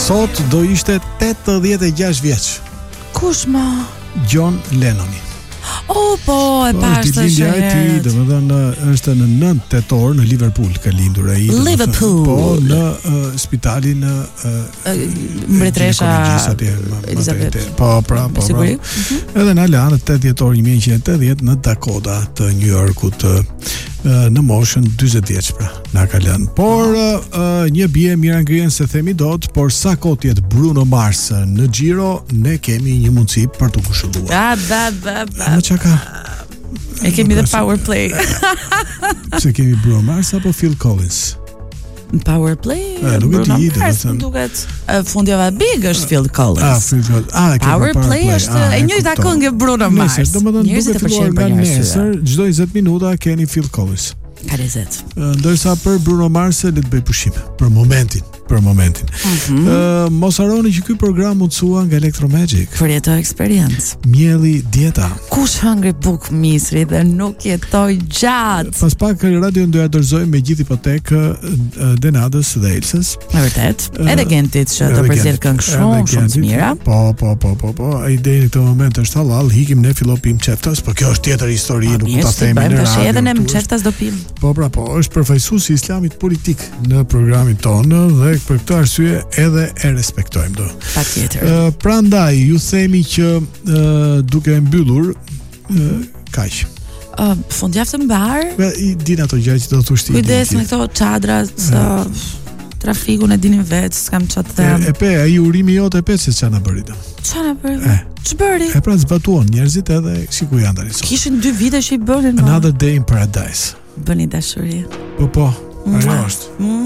Sot do ishte 86 vjeç. Kush ma? John Lennoni. Po, e pashtë shëhet. Domethënë është në 9 tetor në Liverpool ka lindur ai. Liverpool. Po në spitalin Mbretëresha Elizabeth. Po. Edhe në anë 8 dhjetor 1980 në Dakota të New Yorkut në moshën 40 vjeç pra na ka lënë. Por një bie mira ngrihen se themi dot, por sa kohë të jetë Bruno Mars në Giro, ne kemi një mundësi për të kushëlluar. Më çka? E kemi dhe power play. Pse kemi Bruno Mars apo Phil Collins? Power play? Bruno Mars, duket. Fundjava Big është Phil Collins. Phil Collins. Power play është e njëjta këngë Bruno Mars. Njerëzit e përqejnë për një nesër, çdo 20 minuta keni Phil Collins. Ka lezet. Ndërsa për Bruno Mars le të bëj pushim për momentin. Mos harroni që ky program mundësua nga Electromagic. Përjeto experience. Mielli dieta. Kush hëngri buk misri dhe nuk jetoj gjatë. Pas pak radion do ja dorëzojmë me gjithë hipotekë Denadës dhe Elsës. Me vërtet. Edhe Gentit që do përzjell këngë shumë të mira. Po. Ai deri në këtë moment është halal, hikim ne fillopim çeftas, por kjo është tjetër histori, nuk ta themi në radio. Edhe ne çeftas do pim. Po, është përfaqësuesi i Islamit politik në programin tonë dhe për këtë arsye edhe e respektojmë do. Patjetër. Prandaj ju themi që duke mbyllur kaq. Fundjavë të mbar. I din ato gjë që do të thoshti. Kujdes me këto çadra trafikun e dinin vetë, s'kam çfarë të them. Ai urimi jot e se çfarë na bëri do. Çfarë na bëri? Ç'bëri? Pra zbatuan njerëzit edhe sikur janë tani sot. Kishin 2 vite që i bënin. Another Day in Paradise. Bëni dashuri. Po. Ajo është.